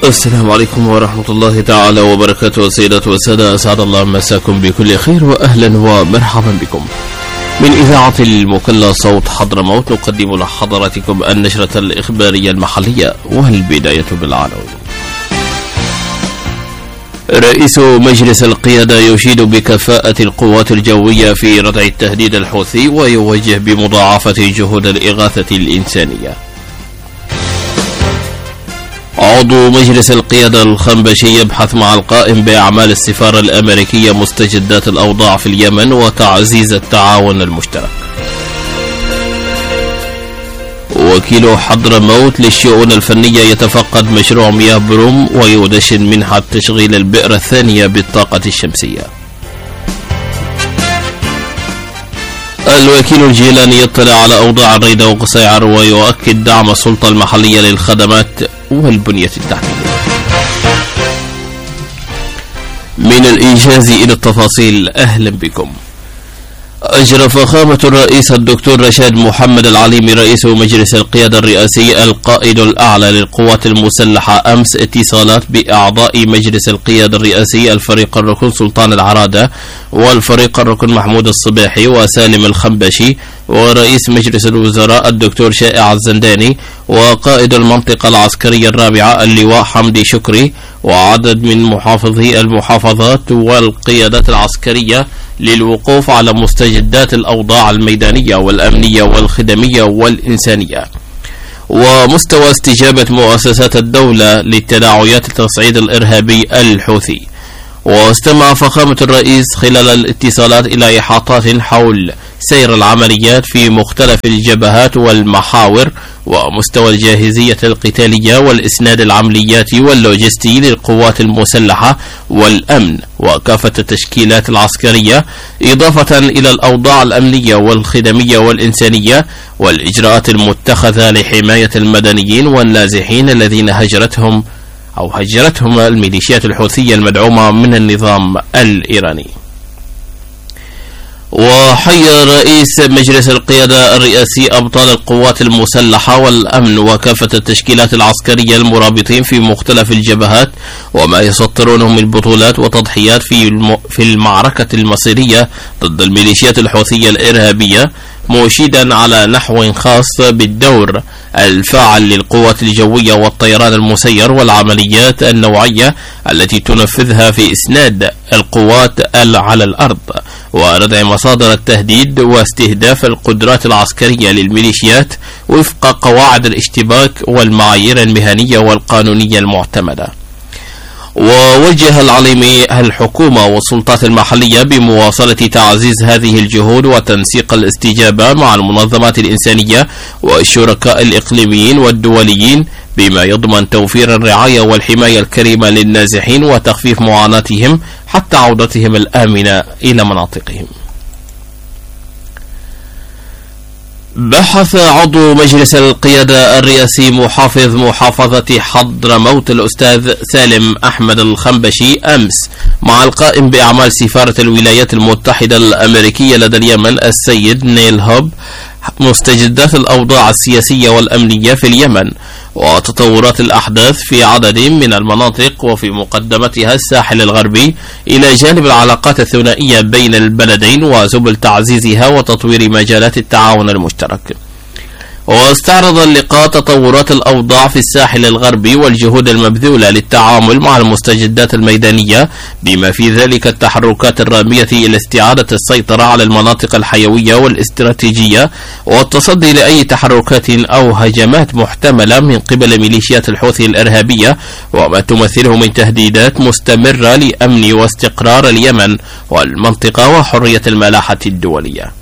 السلام عليكم ورحمة الله تعالى وبركاته. سيدات والسادة، أسعد الله مساكم بكل خير وأهلا ومرحبا بكم من إذاعة المكلا صوت حضرموت. نقدم لحضراتكم النشرة الإخبارية المحلية، والبداية بالعناوين. رئيس مجلس القيادة يشيد بكفاءة القوات الجوية في ردع التهديد الحوثي ويوجه بمضاعفة جهود الإغاثة الإنسانية. عضو مجلس القيادة الخنبشي يبحث مع القائم بأعمال السفارة الأمريكية مستجدات الأوضاع في اليمن وتعزيز التعاون المشترك. وكيل حضرموت للشؤون الفنية يتفقد مشروع مياه بروم ويدشن منحة تشغيل البئر الثانية بالطاقة الشمسية. الوكيل الجيلاني يطلع على أوضاع الريدة وقصيعر ويؤكد دعم السلطة المحلية للخدمات والبنية التحتية. من الإيجاز إلى التفاصيل، أهلا بكم. أجرى فخامة الرئيس الدكتور رشاد محمد العليمي رئيس مجلس القيادة الرئاسي القائد الأعلى للقوات المسلحة أمس اتصالات بأعضاء مجلس القيادة الرئاسي الفريق الركن سلطان العرادة والفريق الركن محمود الصباحي وسالم الخنبشي ورئيس مجلس الوزراء الدكتور شائع الزنداني وقائد المنطقة العسكرية الرابعة اللواء حمدي شكري وعدد من محافظي المحافظات والقيادات العسكرية للوقوف على مستجدات الأوضاع الميدانية والأمنية والخدمية والإنسانية ومستوى استجابة مؤسسات الدولة للتداعيات التصعيد الإرهابي الحوثي. واستمع فخامة الرئيس خلال الاتصالات إلى إحاطات حول سير العمليات في مختلف الجبهات والمحاور ومستوى الجاهزية القتالية والإسناد العملياتي واللوجستي للقوات المسلحة والأمن وكافة التشكيلات العسكرية، إضافة إلى الأوضاع الأمنية والخدمية والإنسانية والإجراءات المتخذة لحماية المدنيين والنازحين الذين هجرتهم الميليشيات الحوثية المدعومة من النظام الإيراني. وحيّ رئيس مجلس القيادة الرئاسي أبطال القوات المسلحة والأمن وكافة التشكيلات العسكرية المرابطين في مختلف الجبهات وما يسطرونه من بطولات وتضحيات في المعركة المصيرية ضد الميليشيات الحوثية الإرهابية، مشيدا على نحو خاص بالدور الفاعل للقوات الجوية والطيران المسير والعمليات النوعية التي تنفذها في إسناد القوات على الأرض وردع مصادر التهديد واستهداف القدرات العسكرية للميليشيات وفق قواعد الاشتباك والمعايير المهنية والقانونية المعتمدة. ووجه العليمي الحكومة والسلطات المحلية بمواصلة تعزيز هذه الجهود وتنسيق الاستجابة مع المنظمات الإنسانية والشركاء الإقليميين والدوليين بما يضمن توفير الرعاية والحماية الكريمة للنازحين وتخفيف معاناتهم حتى عودتهم الآمنة إلى مناطقهم. بحث عضو مجلس القيادة الرئاسي محافظ محافظة حضرموت الأستاذ سالم أحمد الخنبشي أمس مع القائم بأعمال سفارة الولايات المتحدة الأمريكية لدى اليمن السيد نيل هوب مستجدات الأوضاع السياسية والأمنية في اليمن وتطورات الأحداث في عدد من المناطق وفي مقدمتها الساحل الغربي، إلى جانب العلاقات الثنائية بين البلدين وسبل تعزيزها وتطوير مجالات التعاون المشترك. واستعرض اللقاء تطورات الأوضاع في الساحل الغربي والجهود المبذولة للتعامل مع المستجدات الميدانية بما في ذلك التحركات الرامية إلى استعادة السيطرة على المناطق الحيوية والاستراتيجية والتصدي لأي تحركات أو هجمات محتملة من قبل ميليشيات الحوثي الإرهابية وما تمثله من تهديدات مستمرة لأمن واستقرار اليمن والمنطقة وحرية الملاحة الدولية.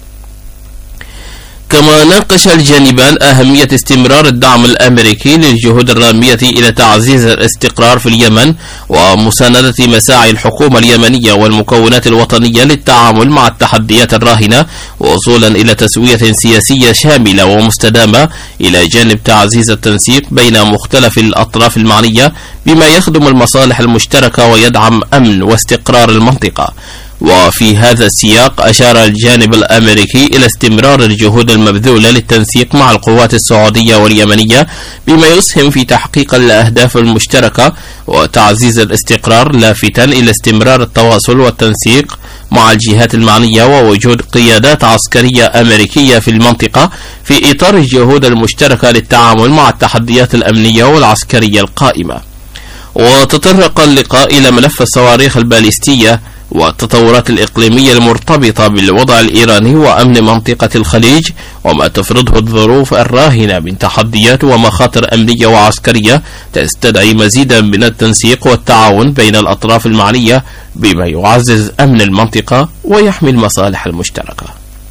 كما ناقش الجانبان أهمية استمرار الدعم الأمريكي للجهود الرامية إلى تعزيز الاستقرار في اليمن ومساندة مساعي الحكومة اليمنية والمكونات الوطنية للتعامل مع التحديات الراهنة وصولا إلى تسوية سياسية شاملة ومستدامة، إلى جانب تعزيز التنسيق بين مختلف الأطراف المعنية بما يخدم المصالح المشتركة ويدعم أمن واستقرار المنطقة. وفي هذا السياق أشار الجانب الأمريكي إلى استمرار الجهود المبذولة للتنسيق مع القوات السعودية واليمنية بما يسهم في تحقيق الأهداف المشتركة وتعزيز الاستقرار، لافتا إلى استمرار التواصل والتنسيق مع الجهات المعنية ووجود قيادات عسكرية أمريكية في المنطقة في إطار الجهود المشتركة للتعامل مع التحديات الأمنية والعسكرية القائمة. وتطرق اللقاء إلى ملف الصواريخ الباليستية والتطورات الإقليمية المرتبطة بالوضع الإيراني وأمن منطقة الخليج، وما تفرضه الظروف الراهنة من تحديات ومخاطر أمنية وعسكرية تستدعي مزيدا من التنسيق والتعاون بين الأطراف المعنية بما يعزز أمن المنطقة ويحمي المصالح المشتركة.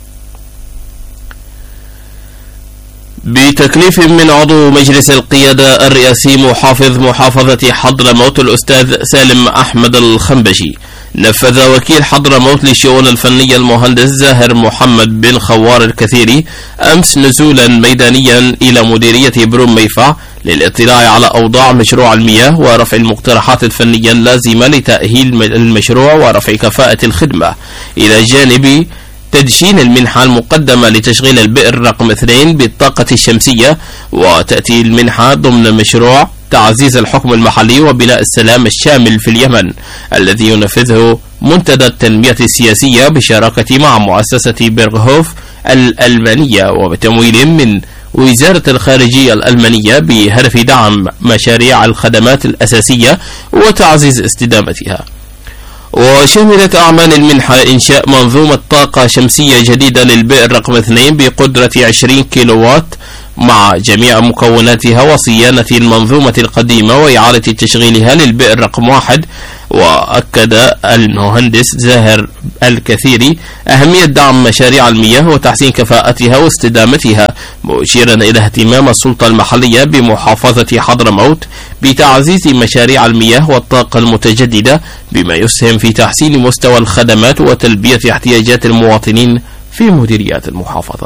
بتكليف من عضو مجلس القيادة الرئاسي محافظ محافظة حضرموت الأستاذ سالم أحمد الخنبشي، نفذ وكيل حضرموت للشؤون الفنية المهندس زاهر محمد بن خوار الكثيري أمس نزولا ميدانيا إلى مديرية بروم ميفع للاطلاع على أوضاع مشروع المياه ورفع المقترحات الفنية اللازمة لتأهيل المشروع ورفع كفاءة الخدمة، إلى جانب تدشين المنحة المقدمة لتشغيل البئر رقم 2 بالطاقة الشمسية. وتأتي المنحة ضمن مشروع تعزيز الحكم المحلي وبناء السلام الشامل في اليمن الذي ينفذه منتدى التنمية السياسية بشراكة مع مؤسسة بيرغهوف الألمانية وبتمويل من وزارة الخارجية الألمانية بهدف دعم مشاريع الخدمات الأساسية وتعزيز استدامتها. وشملت أعمال المنحة إنشاء منظومة طاقة شمسية جديدة للبئر رقم 2 بقدرة 20 كيلووات مع جميع مكوناتها وصيانة المنظومة القديمة وإعادة تشغيلها للبئر رقم 1. وأكد المهندس زاهر الكثيري أهمية دعم مشاريع المياه وتحسين كفاءتها واستدامتها، مشيرا إلى اهتمام السلطة المحلية بمحافظة حضرموت بتعزيز مشاريع المياه والطاقة المتجددة بما يسهم في تحسين مستوى الخدمات وتلبية احتياجات المواطنين في مديريات المحافظة.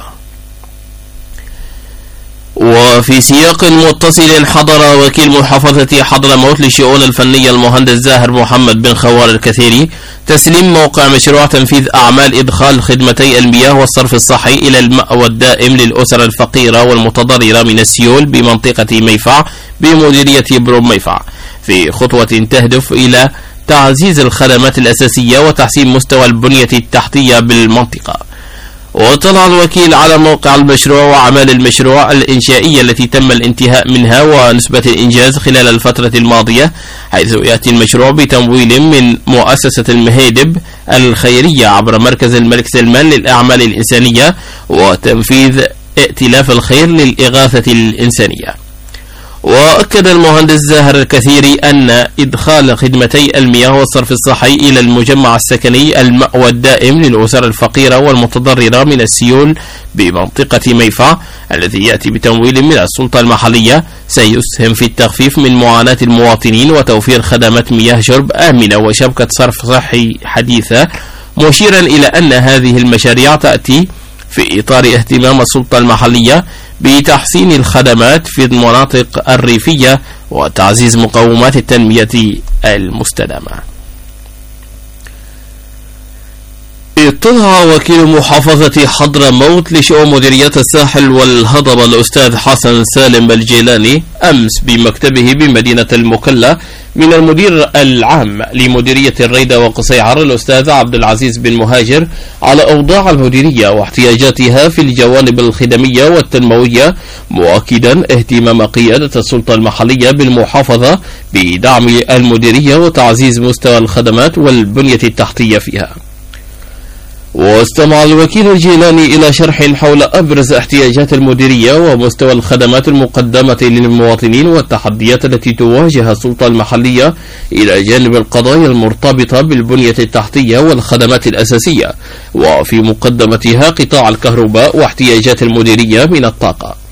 وفي سياق متصل حضر وكيل محافظة حضرموت للشؤون الفنية المهندس زاهر محمد بن خوار الكثيري تسليم موقع مشروع تنفيذ أعمال إدخال خدمتي المياه والصرف الصحي إلى المأوى الدائم للأسر الفقيرة والمتضررة من السيول بمنطقة ميفع بمديرية بروم ميفع، في خطوة تهدف إلى تعزيز الخدمات الأساسية وتحسين مستوى البنية التحتية بالمنطقة. وطلع الوكيل على موقع المشروع وأعمال المشروع الإنشائية التي تم الانتهاء منها ونسبة الإنجاز خلال الفترة الماضية، حيث يأتي المشروع بتمويل من مؤسسة المهيدب الخيرية عبر مركز الملك سلمان للأعمال الإنسانية وتنفيذ ائتلاف الخير للإغاثة الإنسانية. وأكد المهندس زاهر الكثيري أن إدخال خدمتي المياه والصرف الصحي إلى المجمع السكني المأوى الدائم للأسر الفقيرة والمتضررة من السيول بمنطقة ميفع الذي يأتي بتمويل من السلطة المحلية سيسهم في التخفيف من معاناة المواطنين وتوفير خدمات مياه شرب آمنة وشبكة صرف صحي حديثة، مشيرا إلى أن هذه المشاريع تأتي في إطار اهتمام السلطة المحلية بتحسين الخدمات في المناطق الريفية وتعزيز مقومات التنمية المستدامة. اطلع وكيل محافظة حضرموت لشؤون مديرية الساحل والهضبة الأستاذ حسن سالم الجيلاني أمس بمكتبه بمدينة المكلا من المدير العام لمديرية الريدة وقصيعر الأستاذ عبد العزيز بن مهاجر على أوضاع المديرية واحتياجاتها في الجوانب الخدمية والتنموية، مؤكدا اهتمام قيادة السلطة المحلية بالمحافظة بدعم المديرية وتعزيز مستوى الخدمات والبنية التحتية فيها. واستمع الوكيل الجيلاني إلى شرح حول أبرز احتياجات المديرية ومستوى الخدمات المقدمة للمواطنين والتحديات التي تواجه السلطة المحلية إلى جانب القضايا المرتبطة بالبنية التحتية والخدمات الأساسية، وفي مقدمتها قطاع الكهرباء واحتياجات المديرية من الطاقة.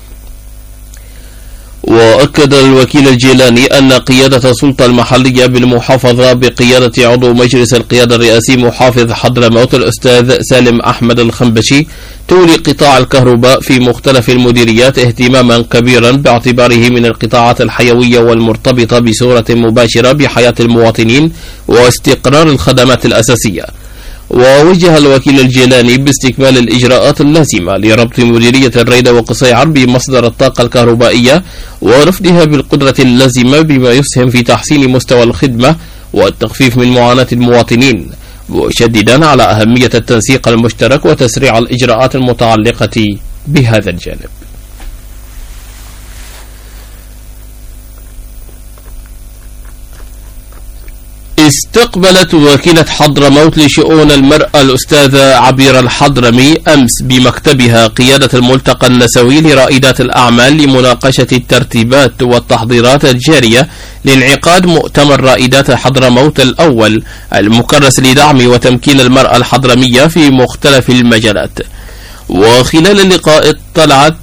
وأكد الوكيل الجيلاني أن قيادة السلطة المحلية بالمحافظة بقيادة عضو مجلس القيادة الرئاسي محافظ حضرموت الأستاذ سالم أحمد الخنبشي تولي قطاع الكهرباء في مختلف المديريات اهتماما كبيرا باعتباره من القطاعات الحيوية والمرتبطة بصورة مباشرة بحياة المواطنين واستقرار الخدمات الأساسية. ووجه الوكيل الجيلاني باستكمال الإجراءات اللازمة لربط مديرية الريدة وقصيعر بمصدر الطاقة الكهربائية ورفدها بالقدرة اللازمة بما يسهم في تحسين مستوى الخدمة والتخفيف من معاناة المواطنين، مشددا على أهمية التنسيق المشترك وتسريع الإجراءات المتعلقة بهذا الجانب. استقبلت وكيلة حضرموت لشؤون المرأة الأستاذة عبير الحضرمي أمس بمكتبها قيادة الملتقى النسوي لرائدات الأعمال لمناقشة الترتيبات والتحضيرات الجارية لانعقاد مؤتمر رائدات حضرموت الأول المكرس لدعم وتمكين المرأة الحضرمية في مختلف المجالات. وخلال اللقاء اطلعت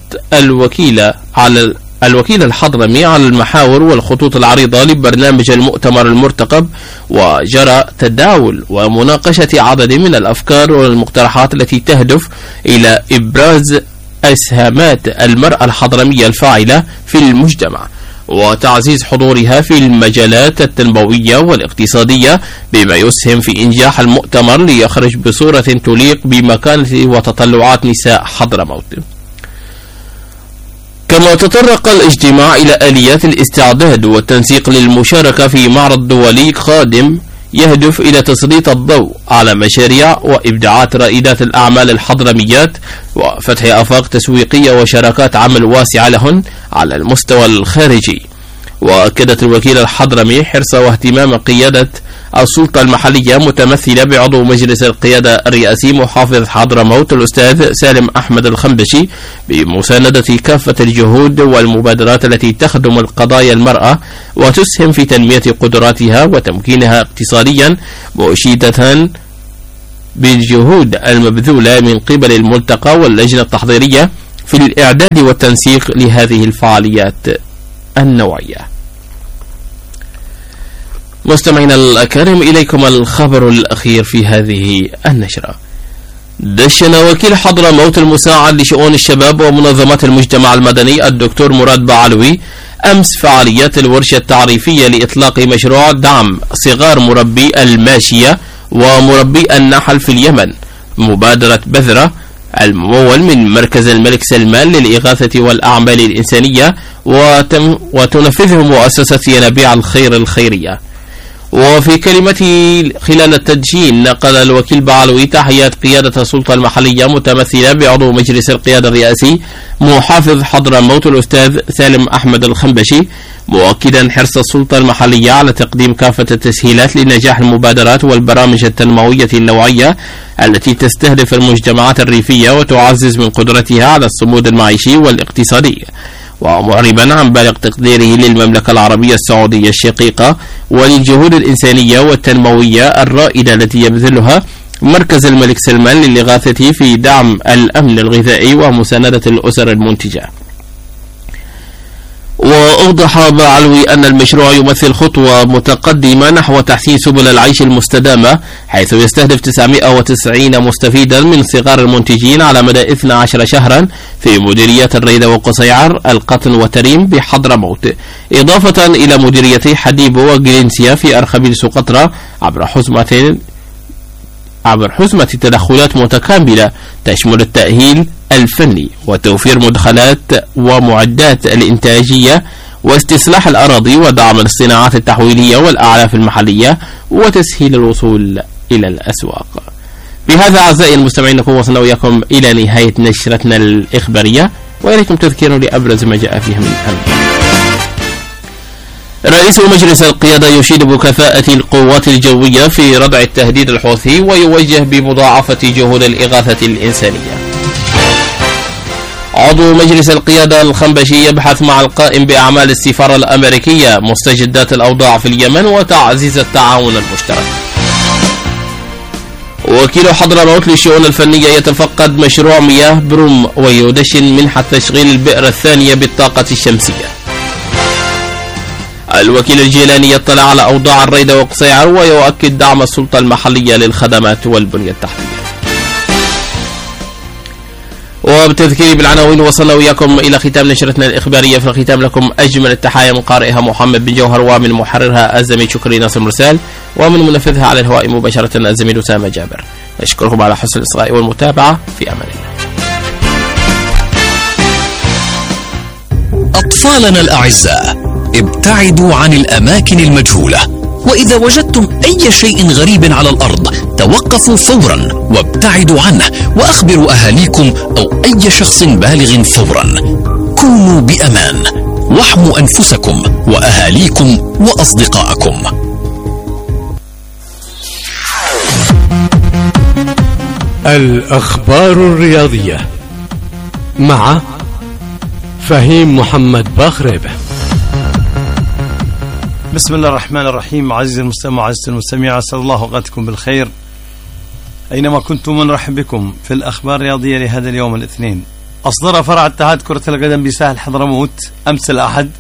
الوكيل الحضرمي على المحاور والخطوط العريضة لبرنامج المؤتمر المرتقب، وجرى تداول ومناقشة عدد من الأفكار والمقترحات التي تهدف إلى إبراز أسهامات المرأة الحضرمية الفاعلة في المجتمع وتعزيز حضورها في المجالات التنموية والاقتصادية بما يسهم في إنجاح المؤتمر ليخرج بصورة تليق بمكانة وتطلعات نساء حضرموت. كما تطرق الاجتماع إلى آليات الاستعداد والتنسيق للمشاركة في معرض دولي قادم يهدف إلى تسليط الضوء على مشاريع وإبداعات رائدات الأعمال الحضرميات وفتح آفاق تسويقية وشراكات عمل واسعة لهن على المستوى الخارجي. وأكدت الوكيل الحضرمي حرص واهتمام قيادة السلطة المحلية متمثلة بعضو مجلس القيادة الرئاسي محافظ حضرموت الأستاذ سالم أحمد الخنبشي بمساندة كافة الجهود والمبادرات التي تخدم القضايا المرأة وتسهم في تنمية قدراتها وتمكينها اقتصاديا، مشيدة بالجهود المبذولة من قبل الملتقى واللجنة التحضيرية في الإعداد والتنسيق لهذه الفعاليات النوعية. مستمعينا الأكارم، إليكم الخبر الأخير في هذه النشرة. دشن وكيل حضرموت المساعد لشؤون الشباب ومنظمات المجتمع المدني الدكتور مراد بعلوي أمس فعاليات الورشة التعريفية لإطلاق مشروع دعم صغار مربي الماشية ومربي النحل في اليمن، مبادرة بذرة الممول من مركز الملك سلمان للإغاثة والأعمال الإنسانية وتنفذه مؤسسة ينابيع الخير الخيرية. وفي كلمته خلال التدشين نقل الوكيل بعلوي تحيات قيادة السلطة المحلية متمثلة بعضو مجلس القيادة الرئاسي محافظ حضرموت الأستاذ سالم أحمد الخنبشي، مؤكدا حرص السلطة المحلية على تقديم كافة التسهيلات لنجاح المبادرات والبرامج التنموية النوعية التي تستهدف المجتمعات الريفية وتعزز من قدرتها على الصمود المعيشي والاقتصادي. ومعربا عن بالغ تقديره للمملكة العربية السعودية الشقيقة وللجهود الإنسانية والتنموية الرائدة التي يبذلها مركز الملك سلمان للإغاثة في دعم الأمن الغذائي ومساندة الأسر المنتجة. وأوضح بعلوي أن المشروع يمثل خطوة متقدمة نحو تحسين سبل العيش المستدامة، حيث يستهدف 990 مستفيدا من صغار المنتجين على مدى 12 شهرا في مديريات الريدة وقصيعر القطن وتريم بحضرموت، إضافة إلى مديريتي حديبو وجلينسيا في أرخبيل سقطرى عبر حزمة تدخلات متكاملة تشمل التأهيل الفني وتوفير مدخلات ومعدات الإنتاجية واستصلاح الأراضي ودعم الصناعات التحويلية والأعلاف المحلية وتسهيل الوصول إلى الأسواق. بهذا أعزائي المستمعين نكون وصلنا وإياكم إلى نهاية نشرتنا الإخبارية، وإليكم تذكير لأبرز ما جاء فيها من أمر. رئيس مجلس القيادة يشيد بكفاءة القوات الجوية في ردع التهديد الحوثي ويوجه بمضاعفة جهود الإغاثة الإنسانية. عضو مجلس القيادة الخنبشي يبحث مع القائم بأعمال السفارة الأمريكية مستجدات الأوضاع في اليمن وتعزيز التعاون المشترك. وكيل حضرموت للشؤون الفنية يتفقد مشروع مياه بروم ويدشن منحة تشغيل البئر الثانية بالطاقة الشمسية. الوكيل الجيلاني يطلع على أوضاع الريدة وقصيعر ويؤكد دعم السلطة المحلية للخدمات والبنية التحتية. وبالتذكير بالعناوين وصلنا وياكم إلى ختام نشرتنا الإخبارية. في الختام لكم أجمل التحايا من قارئها محمد بن جوهر، ومن محررها الزميل شكري ناصر مرسال، ومن منفذها على الهواء مباشرة الزميل أسامة جابر. نشكركم على حسن الإصغاء والمتابعة. في أمان الله. أطفالنا الأعزاء، ابتعدوا عن الأماكن المجهولة، وإذا وجدتم أي شيء غريب على الأرض توقفوا فورا وابتعدوا عنه، وأخبروا أهاليكم أو أي شخص بالغ فورا. كونوا بأمان، واحموا أنفسكم وأهاليكم وأصدقائكم. الأخبار الرياضية مع فهيم محمد باخريبة. بسم الله الرحمن الرحيم. عزيزي المستمع وعزيزتي المستمعة، أسأل الله أوقاتكم بالخير أينما كنتم. نرحب بكم في الأخبار الرياضية لهذا اليوم الاثنين. أصدر فرع اتحاد كرة القدم بساحل حضرموت أمس الأحد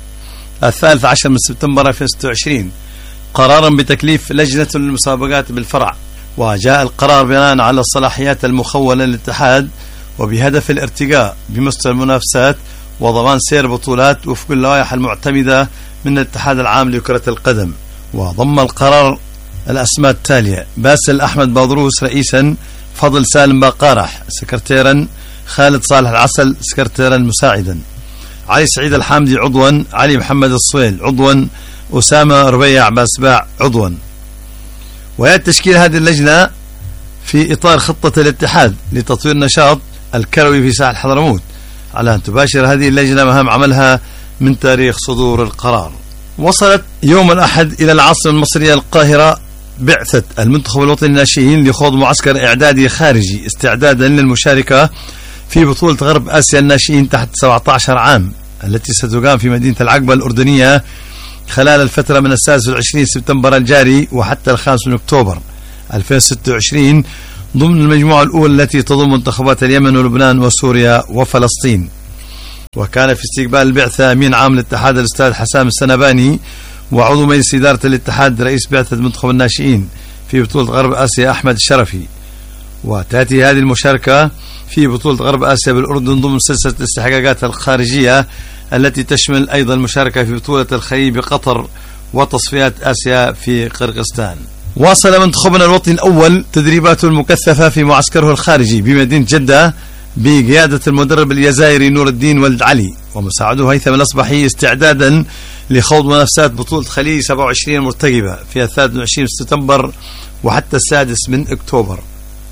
13 سبتمبر 2026 قرارا بتكليف لجنة المسابقات بالفرع، وجاء القرار بناء على الصلاحيات المخولة للاتحاد وبهدف الارتقاء بمستوى المنافسات وضمان سير بطولات وفق اللوائح المعتمدة من الاتحاد العام لكرة القدم. وضم القرار الأسماء التالية: باسل أحمد بادروس رئيسا، فضل سالم باقارح سكرتيرا، خالد صالح العسل سكرتيرا مساعدا، علي سعيد الحامدي عضوا، علي محمد الصويل عضوا، أسامة ربيع باسباع عضوا. ويأتي تشكيل هذه اللجنة في إطار خطة الاتحاد لتطوير النشاط الكروي في ساحل حضرموت، على أن تباشر هذه اللجنة مهام عملها من تاريخ صدور القرار. وصلت يوم الأحد إلى العاصمة المصرية القاهرة بعثة المنتخب الوطني للناشئين لخوض معسكر إعدادي خارجي استعدادا للمشاركة في بطولة غرب آسيا الناشئين تحت 17 عام التي ستقام في مدينة العقبة الأردنية خلال الفترة من 26 سبتمبر الجاري وحتى 5 أكتوبر 2026 ضمن المجموعة الأولى التي تضم منتخبات اليمن ولبنان وسوريا وفلسطين. وكان في استقبال البعثة أمين عام الاتحاد الأستاذ حسام السنباني، وعضو مجلس إدارة الاتحاد رئيس بعثة منتخب الناشئين في بطولة غرب آسيا أحمد الشرفي. وتأتي هذه المشاركة في بطولة غرب آسيا بالأردن ضمن سلسلة الاستحقاقات الخارجية التي تشمل أيضا المشاركة في بطولة الخليج بقطر وتصفيات آسيا في قرقستان. واصل منتخبنا الوطني الأول تدريباته المكثفة في معسكره الخارجي بمدينة جدة بقيادة المدرب الجزائري نور الدين ولد علي ومساعده هيثم الأصبحي استعدادا لخوض منافسات بطولة خليج 27 المرتقبة في 23 سبتمبر وحتى 6 أكتوبر.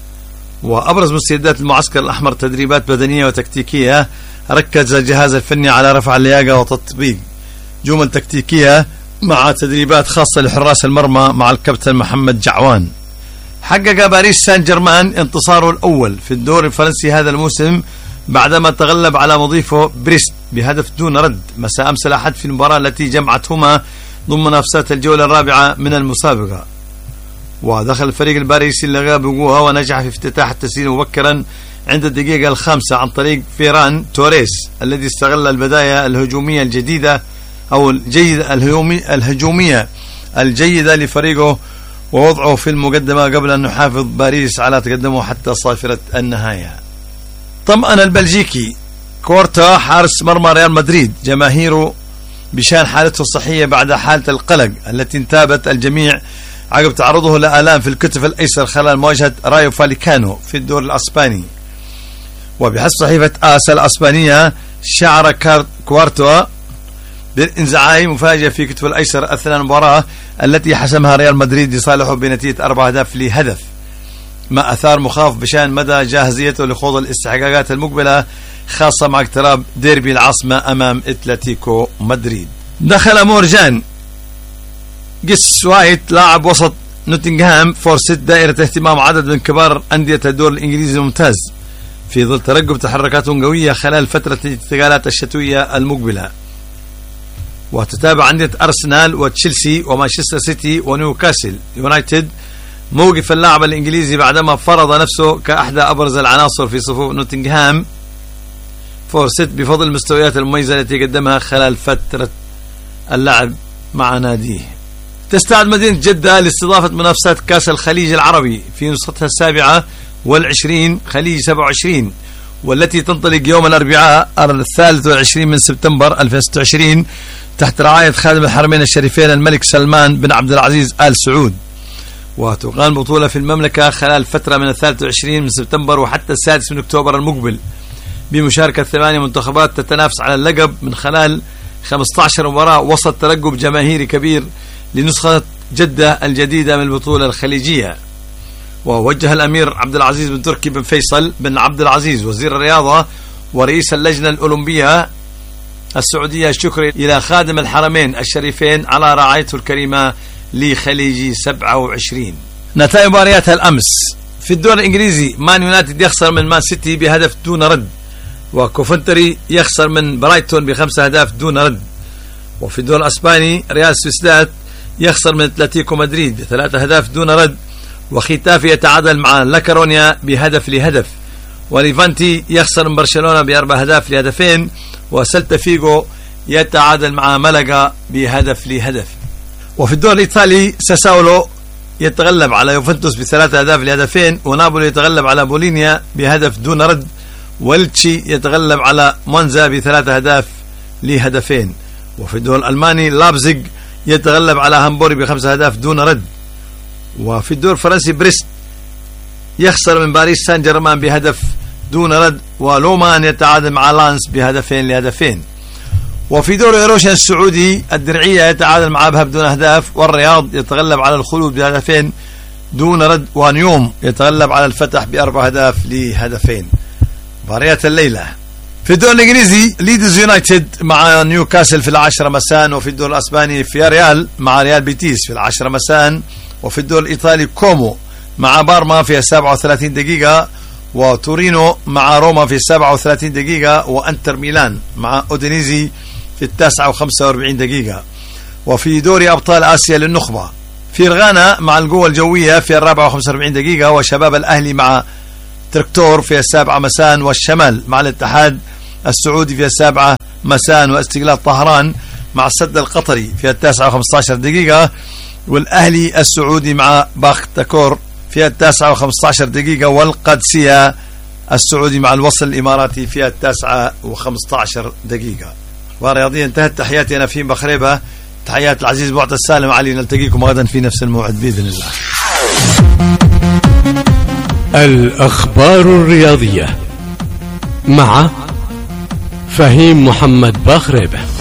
وأبرز مستجدات المعسكر الأحمر تدريبات بدنية وتكتيكية ركز الجهاز الفني على رفع اللياقة وتطبيق جمل تكتيكية مع تدريبات خاصة لحراس المرمى مع الكابتن محمد جعوان. حقق باريس سان جيرمان انتصاره الأول في الدوري الفرنسي هذا الموسم بعدما تغلب على مضيفه بريست بهدف دون رد مساء أمس الأحد في المباراة التي جمعتهما ضمن منافسات الجولة الرابعة من المسابقة. ودخل الفريق الباريسي اللي بقوة ونجح في افتتاح التسجيل مبكرا عند الدقيقة 5 عن طريق فيران توريس الذي استغل البداية الهجومية الجديدة أو الهجومية الجيدة لفريقه ووضعه في المقدمة قبل أن يحافظ باريس على تقدمه حتى صافرة النهاية. طمأن البلجيكي كورتا حارس مرمى ريال مدريد جماهيره بشان حالته الصحية بعد حالة القلق التي انتابت الجميع عقب تعرضه لآلام في الكتف الأيسر خلال مواجهة رايو فاليكانو في الدور الأسباني. وبحسب صحيفة آس الأسبانية شعر كوارتوا بالانزعاج مفاجئ في كتفه الأيسر أثناء المباراة التي حسمها ريال مدريد لصالحه بنتيجة 4 أهداف لهدف، ما أثار مخاوف بشان مدى جاهزيته لخوض الاستحقاقات المقبلة خاصة مع اقتراب ديربي العاصمة أمام اتلتيكو مدريد. دخل مورجان جيس وايت لاعب وسط نوتنغهام فورست دائرة اهتمام عدد من كبار أندية الدور الإنجليزي الممتاز في ظل ترقب تحركاتهم قوية خلال فترة الانتقالات الشتوية المقبلة. وتتابع أندية أرسنال وتشيلسي ومانشستر سيتي ونيوكاسل يونايتد موقف اللاعب الإنجليزي بعدما فرض نفسه كأحدى أبرز العناصر في صفوف نوتنغهام فورست بفضل المستويات المميزة التي قدمها خلال فترة اللعب مع ناديه. تستعد مدينة جدة لاستضافة منافسات كأس الخليج العربي في نسختها 27 خليج 27 والتي تنطلق يوم الأربعاء 23 سبتمبر 2026 تحت رعاية خادم الحرمين الشريفين الملك سلمان بن عبد العزيز آل سعود. وتقام بطولة في المملكة خلال فترة من 23 من سبتمبر وحتى 6 من أكتوبر المقبل، بمشاركة 8 منتخبات تتنافس على اللقب من خلال 15 مباراة وسط ترقب جماهيري كبير لنسخة جدة الجديدة من البطولة الخليجية. ووجه الأمير عبد العزيز بن تركي بن فيصل بن عبد العزيز وزير الرياضة ورئيس اللجنة الأولمبية السعودية الشكر إلى خادم الحرمين الشريفين على رعايته الكريمة لخليجي 27. نتائج مباريات الأمس: في الدوري الإنجليزي مان يونايتد يخسر من مان سيتي بهدف دون رد، وكوفنتري يخسر من برايتون ب5 أهداف دون رد. وفي الدوري الأسباني ريال سوسيداد يخسر من أتلتيكو مدريد ب3 أهداف دون رد، وختافي يتعادل مع لاكارونيا بهدف لهدف، وليفانتي يخسر من برشلونة ب4 أهداف لهدفين، وسلتا فيغو يتعادل مع ملقا بهدف لهدف. وفي الدوري الإيطالي ساساولو يتغلب على يوفنتوس ب3 أهداف لهدفين، ونابولي يتغلب على بولينيا بهدف دون رد، والتشي يتغلب على مونزا ب3 أهداف لهدفين. وفي الدوري الألماني لابزيغ يتغلب على هامبورغ ب5 أهداف دون رد. وفي الدور الفرنسي بريست يخسر من باريس سان جيرمان بهدف دون رد، ولومان يتعادل مع لانس بهدفين لهدفين. وفي دور ايروشن السعودي الدرعية يتعادل مع ابها بدون اهداف، والرياض يتغلب على الخلود بهدفين دون رد، ونيوم يتغلب على الفتح ب4 أهداف لهدفين. مباريات الليلة: في الدور الانجليزي ليدز يونايتد مع نيوكاسل في 10 مساء، وفي الدور الاسباني فياريال مع ريال بيتيس في 10 مساء، وفي الدور الايطالي كومو مع بارما في 37 دقيقة، وتورينو مع روما في 37 دقيقة، وانتر ميلان مع اودينيزي في 9:45 دقيقة. وفي دوري ابطال اسيا للنخبة فيرغانا مع القوة الجوية في 44 دقيقة، وشباب الاهلي مع تركتور في 7 مساء، والشمال مع الاتحاد السعودي في 7 مساء، واستقلال طهران مع السد القطري في 9:15 دقيقة، والأهلي السعودي مع باختكور في 9:15 دقيقة، والقادسية السعودي مع الوصل الإماراتي في 9:15 دقيقة. ورياضيا انتهت. تحياتي أنا فيم بخريبة، تحيات العزيز معتز السالم علي. نلتقيكم غدا في نفس الموعد بإذن الله. الأخبار الرياضية مع فهيم محمد بخريبة.